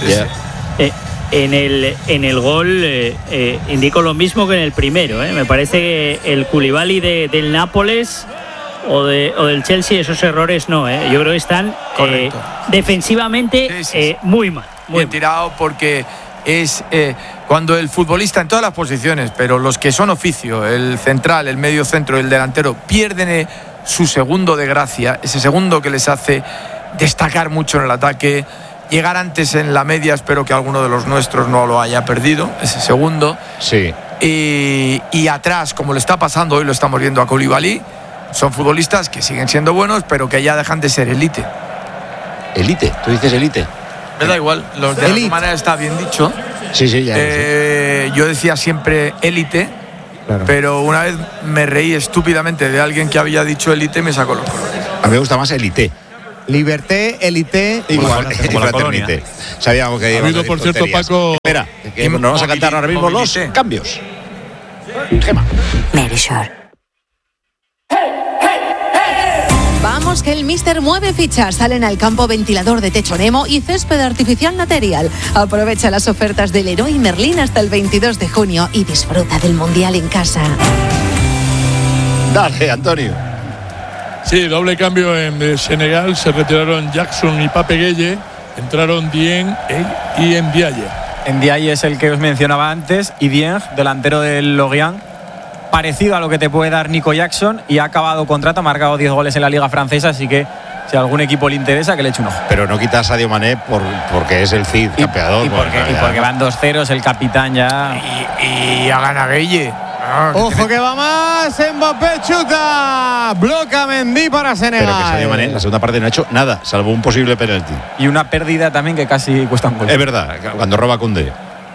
Ya. En el gol indico lo mismo que en el primero. Me parece que el Koulibaly del Nápoles o del Chelsea, esos errores no. Yo creo que están defensivamente muy mal. Muy bien tirado porque es cuando el futbolista en todas las posiciones, pero los que son oficio, el central, el medio centro, el delantero, pierden su segundo de gracia, ese segundo que les hace destacar mucho en el ataque, llegar antes en la media. Espero que alguno de los nuestros no lo haya perdido, ese segundo. Sí. Y atrás, como le está pasando hoy, lo estamos viendo a Koulibaly, son futbolistas que siguen siendo buenos, pero que ya dejan de ser élite. ¿Élite? ¿Tú dices élite? Me da igual, los de alguna manera está bien dicho. Sí, ya. Yo decía siempre élite, claro, pero una vez me reí estúpidamente de alguien que había dicho élite y me sacó los colores. A mí me gusta más élite. Liberté, élite, igual. Sabíamos que ha habido, por cierto, Paco. Espera, que nos vamos a cantar ahora mismo los cambios. Gema. Berisur. Vamos que el Mister mueve fichas. Salen al campo ventilador de techo Nemo y césped artificial Material. Aprovecha las ofertas del Leroy Merlin hasta el 22 de junio y disfruta del Mundial en casa. Dale, Antonio. Sí, doble cambio en Senegal. Se retiraron Jackson y Pape Gueye. Entraron Dieng y Ndiaye. Ndiaye es el que os mencionaba antes y Dieng, delantero del Lorient, parecido a lo que te puede dar Nico Jackson, y ha acabado contrato, ha marcado 10 goles en la Liga Francesa, así que si a algún equipo le interesa, que le eche un ojo. Pero no quita a Sadio Mané porque es el Cid campeador. Y porque van 2-0, el capitán ya. Y a Gana Gueye. Ojo que va más, Mbappé chuta, bloca Mendy para Senegal. Pero que Sadio Mané en la segunda parte no ha hecho nada, salvo un posible penalti. Y una pérdida también que casi cuesta un gol. Es verdad, cuando roba Koundé.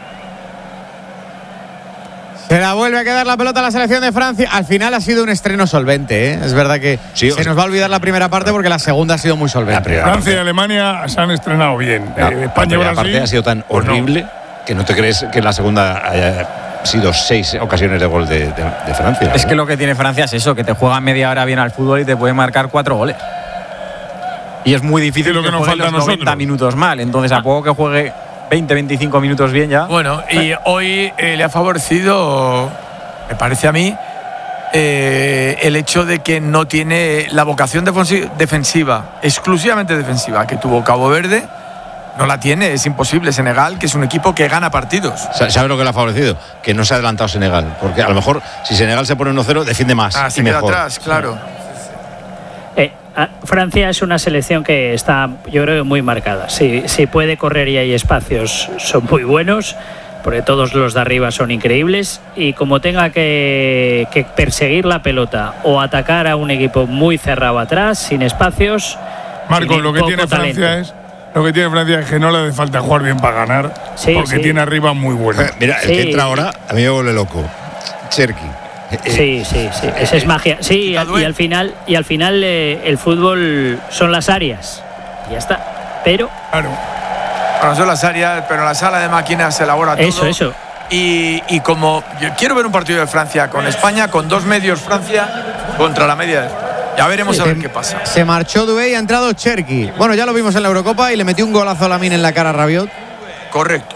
Se la vuelve a quedar la pelota a la selección de Francia. Al final ha sido un estreno solvente, ¿eh? Es verdad que sí, se nos va a olvidar la primera parte porque la segunda ha sido muy solvente. Francia y Alemania se han estrenado bien. España y Brasil. La parte ha sido tan horrible que no te crees que en la segunda haya sido 6 ocasiones de gol de Francia. Es que lo que tiene Francia es eso, que te juega media hora bien al fútbol y te puede marcar 4 goles. Y es muy difícil lo que nos falta los 90 minutos mal. Entonces, a poco que juegue 20-25 minutos bien ya. Bueno, y hoy le ha favorecido, me parece a mí, el hecho de que no tiene la vocación defensiva, exclusivamente defensiva, que tuvo Cabo Verde No la tiene, es imposible. Senegal, que es un equipo que gana partidos. ¿Sabe lo que le ha favorecido? Que no se ha adelantado Senegal. Porque a lo mejor si Senegal se pone 1-0, defiende más. Se queda atrás, claro. Francia es una selección que está, yo creo, muy marcada. Si puede correr y hay espacios, son muy buenos, porque todos los de arriba son increíbles. Y como tenga que perseguir la pelota o atacar a un equipo muy cerrado atrás, sin espacios. Marcos, lo que tiene Francia es que no le hace falta jugar bien para ganar, porque tiene arriba muy bueno. Mira, el que entra ahora, a mí me vuelve loco. Cherki. Sí. Esa es magia. Sí, y al final el fútbol son las áreas. Ya está. Pero. Claro. Bueno, son las áreas, pero en la sala de máquinas se elabora todo. Eso. Y como yo quiero ver un partido de Francia con España, con 2 medios Francia contra la media de España. Ya veremos a ver qué pasa. Se marchó Doué y ha entrado Cherki. Bueno, ya lo vimos en la Eurocopa y le metió un golazo a Lamine en la cara a Rabiot. Correcto.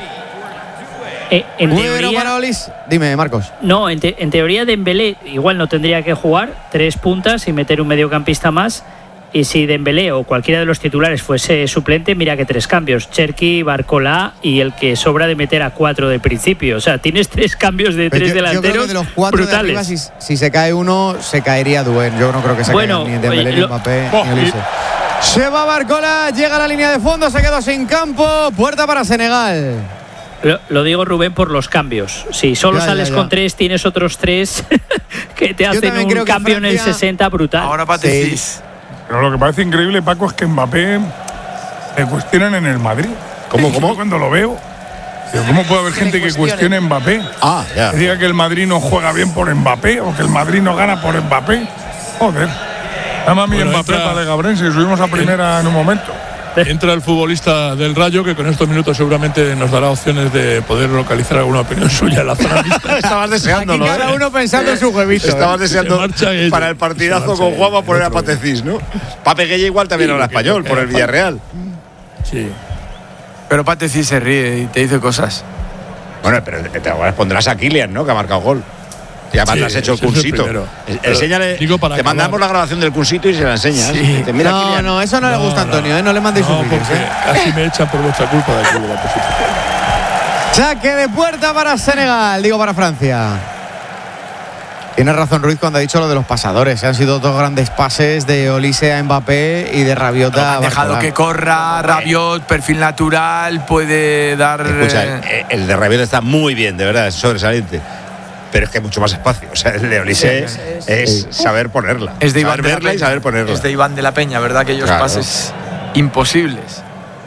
En teoría, dime, Marcos. No, en teoría Dembélé igual no tendría que jugar 3 puntas y meter un mediocampista más. Y si Dembélé o cualquiera de los titulares fuese suplente, mira que 3 cambios: Cherki, Barcola y el que sobra de meter a 4 del principio. O sea, tienes 3 cambios de 3 delanteros. Yo creo que de los 4 brutales. de arriba, si se cae uno, se caería Doué. Yo no creo que se caiga ni Dembélé, ni Mbappé, ni Olise. Se va Barcola, llega a la línea de fondo, se quedó sin campo. Puerta para Senegal. Lo digo, Rubén, por los cambios. Si solo sales con 3, tienes otros 3 que te hacen un cambio Francia, en el 60 brutal. Ahora Patecís. Pero lo que parece increíble, Paco, es que Mbappé le cuestionan en el Madrid. ¿Cómo? Cuando lo veo, digo, ¿cómo puede haber gente que cuestione a Mbappé? Ya. Que diga que el Madrid no juega bien por Mbappé o que el Madrid no gana por Mbappé. Joder. Llama a mí Mbappé para Gabrense y subimos a primera en un momento. Entra el futbolista del Rayo, que con estos minutos seguramente nos dará opciones de poder localizar alguna opinión suya en la zona mixta. Estabas deseando, ¿no? Cada uno pensando en su huevito. Estabas deseando para el partidazo con Juanma poner a Patecís, ¿no? Pape Gueye igual también habla español, por el Villarreal. Sí. Pero Patecís se ríe y te dice cosas. Bueno, pero te pondrás a Kylian, ¿no? Que ha marcado gol. Y además le has hecho el cursito. Enséñale. Te mandamos la grabación del cursito y se la enseñas. Sí. No, eso no le gusta a Antonio, no le mandéis sus vídeos. Así me echan por vuestra culpa de aquí de la posición. Saque de puerta para Senegal, para Francia. Tiene razón Ruiz cuando ha dicho lo de los pasadores. Han sido 2 grandes pases de Olise a Mbappé y de Rabiot a Barcola. Han dejado que corra Rabiot, perfil natural, puede dar. Escucha, el de Rabiot está muy bien, de verdad, es sobresaliente. Pero es que hay mucho más espacio. O sea, el de Olise es saber ponerla. Es de Iván verla y saber ponerla. Es de Iván de la Peña, ¿verdad? Aquellos pases imposibles.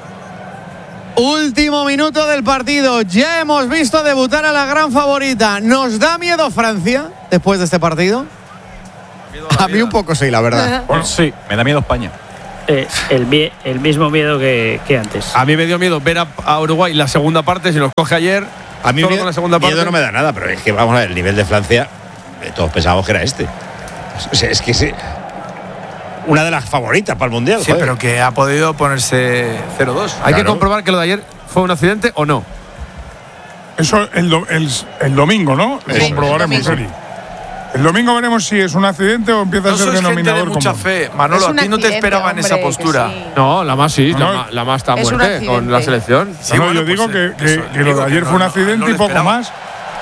Último minuto del partido. Ya hemos visto debutar a la gran favorita. ¿Nos da miedo Francia después de este partido? A mí un poco sí, la verdad. Bueno, sí, me da miedo España. El mismo miedo que antes. A mí me dio miedo ver a Uruguay la segunda parte, si nos coge ayer. A mí miedo no me da nada, pero es que vamos a ver, el nivel de Francia, todos pensábamos que era este. O sea, es que sí, una de las favoritas para el Mundial. Sí, pero que ha podido ponerse 0-2. Hay que comprobar que lo de ayer fue un accidente o no. Eso el domingo, ¿no? Lo comprobaremos, Eri. El domingo veremos si es un accidente o empieza a ser denominador común. Mucha fe. Manolo, a ti no te esperaban esa postura. Sí. No, la más sí, la más está muerte con la selección. Sí, no, yo digo que lo de ayer fue un accidente y poco más.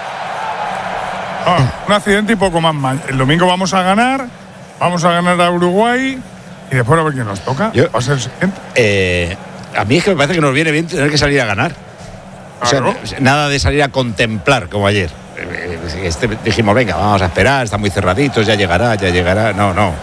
Un accidente y poco más. El domingo vamos a ganar a Uruguay y después a ver quién nos toca. Va a ser el siguiente. A mí es que me parece que nos viene bien tener que salir a ganar. Claro. O sea, nada de salir a contemplar como ayer. Dijimos, venga, vamos a esperar, están muy cerraditos, ya llegará. No.